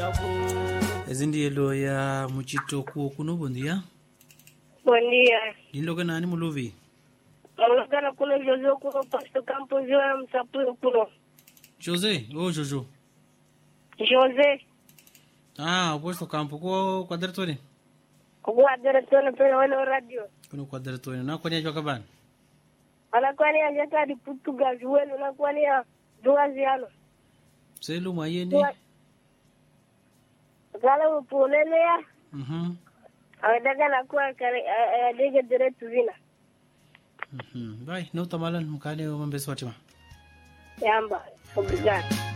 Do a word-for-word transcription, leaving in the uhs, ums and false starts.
Ezindi elo ya muchito kuo kuno bondia. Buen día. Dilo que nani muluvi. Ologana kuno Jojo kuno pasto campo Joa msapu kuno. Jose, oh Jojo. Jose. Ah, puesto campo ko quadratore. Kwa direttore per wala radio. Kuno quadratore na kwani joka ban. Ala kwani ajata di Portugal wala na kwani duaziano. Selu mayeni. Kala upolele ya. Mhm. Awadaga na kwa kale adega direto vina. Mhm. Bye, no tamalan mukane o mambeso watima. Yamba. Obrigado.